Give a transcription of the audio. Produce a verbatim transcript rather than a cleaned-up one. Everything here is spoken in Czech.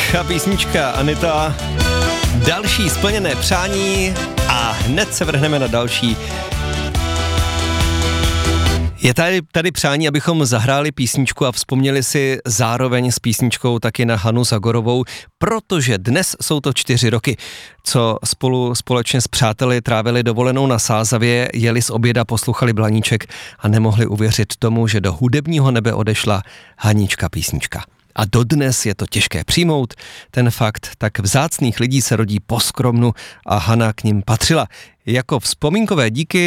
Hanička, písnička Anita, další splněné přání a hned se vrhneme na další. Je tady, tady přání, abychom zahráli písničku a vzpomněli si zároveň s písničkou taky na Hanu Zagorovou, protože dnes jsou to čtyři roky, co spolu společně s přáteli trávili dovolenou na Sázavě, jeli z oběda, poslouchali Blaníček a nemohli uvěřit tomu, že do hudebního nebe odešla Hanička, písnička. A dodnes je to těžké přijmout ten fakt, tak vzácných lidí se rodí po skromnu a Hana k nim patřila. Jako vzpomínkové díky